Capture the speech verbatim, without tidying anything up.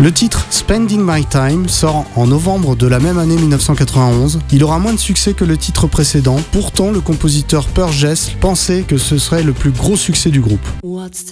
Le titre Spending My Time sort en novembre de la même année mille neuf cent quatre-vingt-onze. Il aura moins de succès que le titre précédent, pourtant le compositeur Pearl Jess pensait que ce serait le plus gros succès du groupe. What's